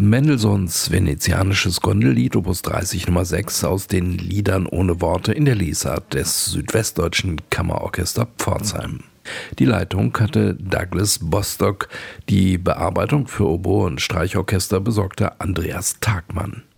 Mendelssohns venezianisches Gondellied Opus 30 Nummer 6 aus den Liedern ohne Worte in der Lesart des Südwestdeutschen Kammerorchester Pforzheim. Die Leitung hatte Douglas Bostock, die Bearbeitung für Oboe und Streichorchester besorgte Andreas Tagmann.